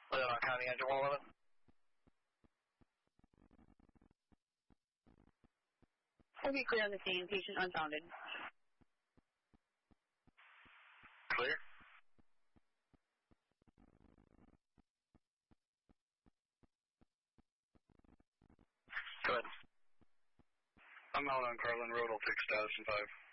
Leon County, engine 111. We'll be clear on the scene, patient unfounded. Clear. Go ahead. I'm out on Carlin Road. I'll take status in 5.